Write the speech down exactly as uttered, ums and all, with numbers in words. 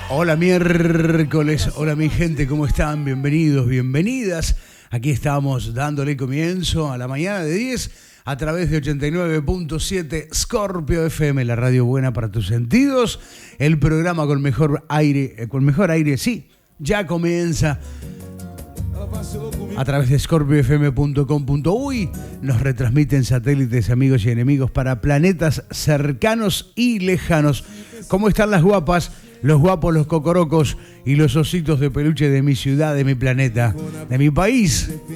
Hola miércoles, hola mi gente, ¿cómo están? Bienvenidos, bienvenidas. Aquí estamos dándole comienzo a la mañana de diez a través de ochenta y nueve punto siete Scorpio F M, la radio buena para tus sentidos. El programa con mejor aire, eh, con mejor aire, sí, ya comienza. A través de scorpio f m punto com punto u y nos retransmiten satélites, amigos y enemigos para planetas cercanos y lejanos. ¿Cómo están las guapas, los guapos, los cocorocos y los ositos de peluche de mi ciudad, de mi planeta, de mi país?